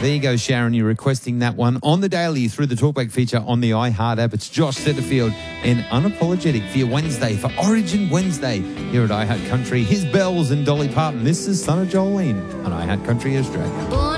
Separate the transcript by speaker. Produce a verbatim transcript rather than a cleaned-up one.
Speaker 1: There you go, Sharon. You're requesting that one on the daily through the Talkback feature on the iHeart app. It's Josh Setterfield and Unapologetic for your Wednesday, for Origin Wednesday here at iHeart Country. Here's Bells and Dolly Parton. This is Son of Jolene on iHeart Country Australia.